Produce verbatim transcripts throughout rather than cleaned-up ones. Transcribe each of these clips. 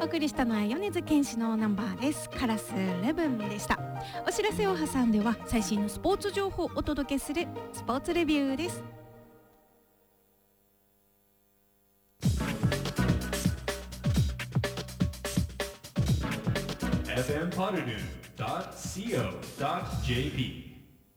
送りしたのは米津玄師のナンバーです。カラスレブンでした。お知らせを挟んでは最新のスポーツ情報をお届けするスポーツレビューです。 エフエム パルルン ドット シーオー ドット ジェーピー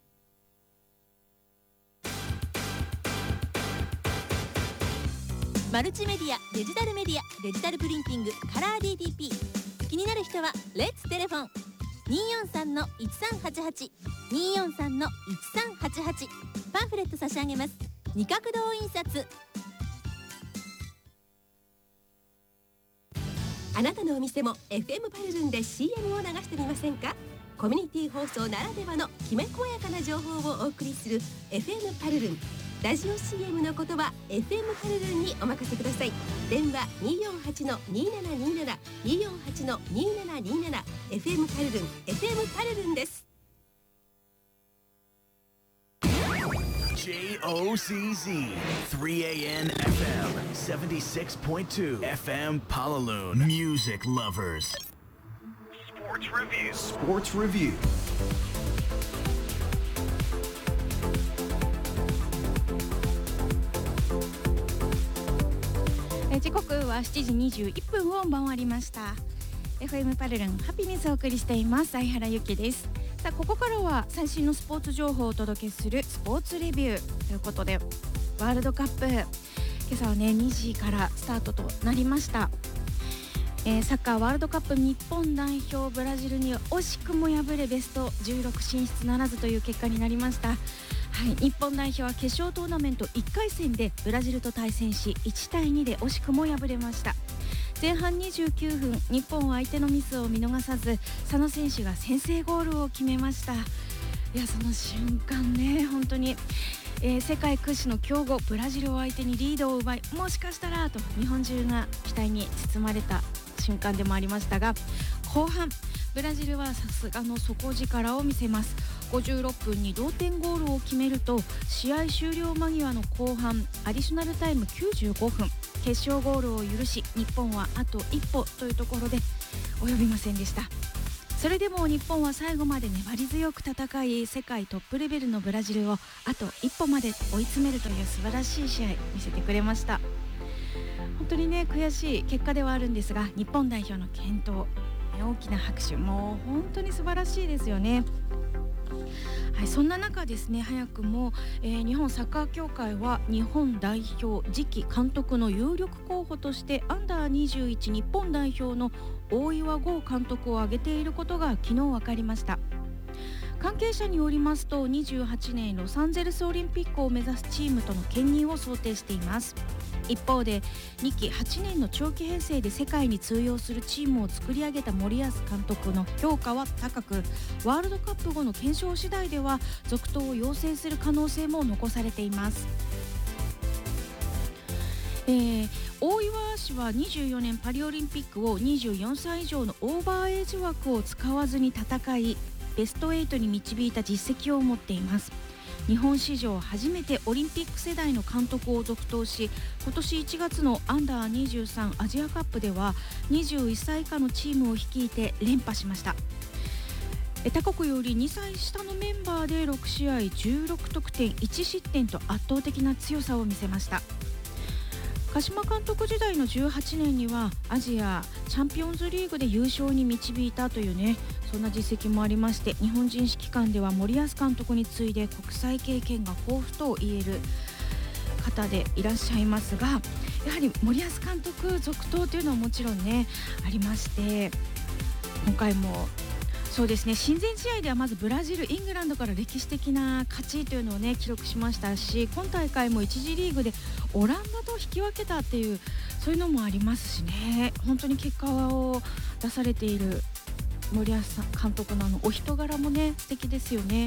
マルチメディア、デジタルメディア、デジタルプリンティング、カラー ディーティーピー。 気になる人はレッツテレフォン にーよんさんのいちさんはちはち にーよんさんのいちさんはちはち。 パンフレット差し上げます。二角堂印刷。あなたのお店も エフエム パルルンで シーエム を流してみませんか。コミュニティ放送ならではのきめ細やかな情報をお送りする エフエム パルルン。ラジオ シーエム のことは エフエム パルルンにお任せください。電話 にーよんはちのにーななにーなな にーよんはちのにーななにーなな。 エフエム パルルン エフエム パルルンです。 ジェイオーシーズー スリーエーエヌ エフエム セブンティシックスポイントツー エフエム Palaluan Music Lovers Sports Review Sports Review 時刻はしちじにじゅういっぷんを回りました。 エフエム パルルンハピネスをお送りしています。相原由紀です。さあここからは最新のスポーツ情報をお届けするスポーツレビューということで、ワールドカップ今朝はねにじからスタートとなりました。えー、サッカーワールドカップ日本代表ブラジルに惜しくも敗れベストじゅうろく進出ならずという結果になりました。はい、日本代表は決勝トーナメントいっかい戦でブラジルと対戦しいちたいにで惜しくも敗れました。前半にじゅうきゅうふん、日本は相手のミスを見逃さず佐野選手が先制ゴールを決めました。いやその瞬間ね本当に、えー、世界屈指の強豪ブラジルを相手にリードを奪い、もしかしたらと日本中が期待に包まれた瞬間でもありましたが、後半ブラジルはさすがの底力を見せます。ごじゅうろっぷんに同点ゴールを決めると試合終了間際の後半アディショナルタイムきゅうじゅうごふん、決勝ゴールを許し日本はあと一歩というところで及びませんでした。それでも日本は最後まで粘り強く戦い、世界トップレベルのブラジルをあと一歩まで追い詰めるという素晴らしい試合見せてくれました。本当にね悔しい結果ではあるんですが、日本代表の健闘、大きな拍手、もう本当に素晴らしいですよね。はい、そんな中ですね、早くも、えー、日本サッカー協会は日本代表次期監督の有力候補としてアンダーにじゅういち日本代表の大岩剛監督を挙げていることが昨日分かりました。関係者によりますとにじゅうはちねんロサンゼルスオリンピックを目指すチームとの兼任を想定しています。一方でにきはちねんの長期編成で世界に通用するチームを作り上げた森保監督の評価は高く、ワールドカップ後の検証次第では続投を要請する可能性も残されています。えー、大岩氏はにじゅうよねんパリオリンピックをにじゅうよんさい以上のオーバーエイジ枠を使わずに戦いベストはちに導いた実績を持っています。日本史上初めてオリンピック世代の監督を続投し、今年いちがつのアンダーにじゅうさんアジアカップではにじゅういっさい以下のチームを率いて連覇しました。他国よりにさい下のメンバーでろくしあいじゅうろくとくてんいちしってんと圧倒的な強さを見せました。鹿島監督時代のじゅうはちねんにはアジアチャンピオンズリーグで優勝に導いたというね、そんな実績もありまして、日本人指揮官では森保監督に次いで国際経験が豊富と言える方でいらっしゃいますが、やはり森保監督続投というのはもちろんねありまして、今回もそうですね、親善試合ではまずブラジル、イングランドから歴史的な勝ちというのをね記録しましたし、今大会もいち次リーグでオランダと引き分けたっていうそういうのもありますしね、本当に結果を出されている森保監督のあのお人柄もね素敵ですよね。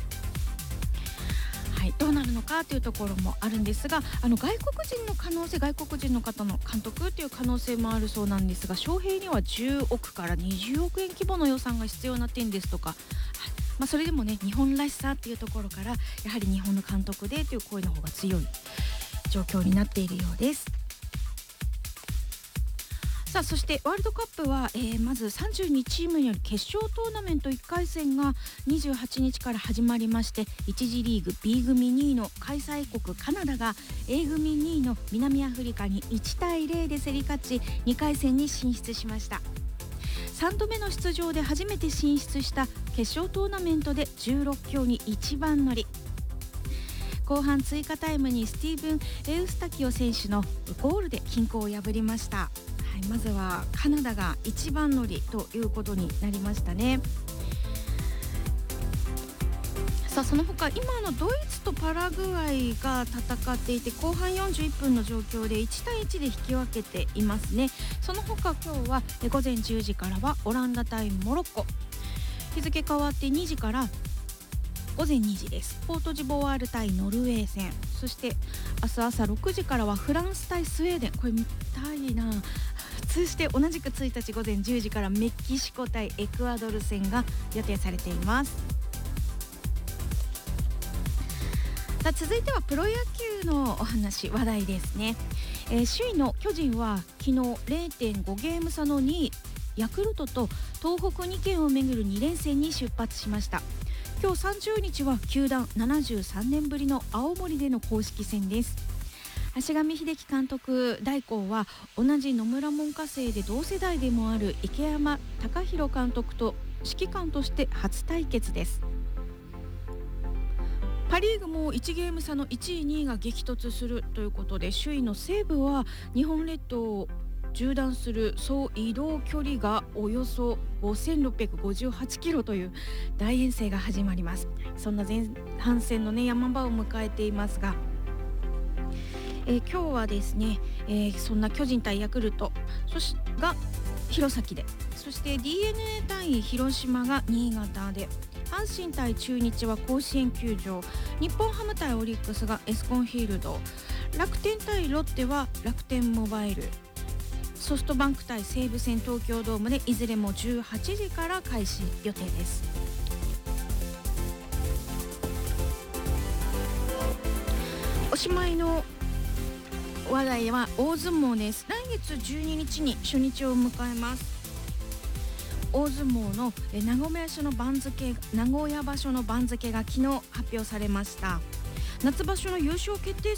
はい、どうなるのかというところもあるんですが、あの外国人の可能性、外国人の方の監督という可能性もあるそうなんですが、招聘にはじゅうおくからにじゅうおくえん規模の予算が必要な点ですとか、はい、まあ、それでもね日本らしさっていうところからやはり日本の監督でという声の方が強い状況になっているようです。 さあそしてワールドカップは、えー、まずさんじゅうにチームによる決勝トーナメントいっかい戦がにじゅうはちにちから始まりまして、いち次リーグ B 組にいの開催国カナダが A 組にいの南アフリカにいちたいゼロで競り勝ちにかい戦に進出しました。さんどめの出場で初めて進出した決勝トーナメントでじゅうろっきょうに一番乗り。後半追加タイムにスティーブン・エウスタキオ選手のゴールで均衡を破りました。はい、まずはカナダが一番乗りということになりましたね。さあその他今のドイツとパラグアイが戦っていて、後半よんじゅういっぷんの状況でいちたいいちで引き分けていますね。その他今日は午前じゅうじからはオランダ対モロッコ、日付変わってにじから午前にじです。ポートジボワール対ノルウェー戦、そして明日朝ろくじからはフランス対スウェーデン、これ見たいな。そして同じくついたち午前じゅうじからメキシコ対エクアドル戦が予定されています。さあ続いてはプロ野球のお話、話題ですね。えー、首位の巨人は昨日 れいてんご ゲーム差のにいヤクルトと東北にけんをめぐるにれんせんに出発しました。今日さんじゅうにちは球団ななじゅうさんねんぶりの青森での公式戦です。橋上秀樹監督代行は同じ野村門下生で同世代でもある池山隆弘監督と指揮官として初対決です。パ・リーグもいちゲーム差のいちいにいが激突するということで、首位の西武は日本列島を縦断する総移動距離がおよそごせんろっぴゃくごじゅうはちキロという大遠征が始まります。そんな前半戦の、ね、山場を迎えていますが、えー、今日はですね、えー、そんな巨人対ヤクルトそしが弘前で、そして ディーエヌエー 対広島が新潟で、阪神対中日は甲子園球場、日本ハム対オリックスがエスコンフィールド、楽天対ロッテは楽天モバイル、ソフトバンク対西武戦東京ドームでいずれもじゅうはちじから開始予定です。おしまいの話題は大相撲です。来月じゅうににちに初日を迎えます。大相撲の名古屋場所の番付名古屋場所の番付が昨日発表されました。夏場所の優勝決定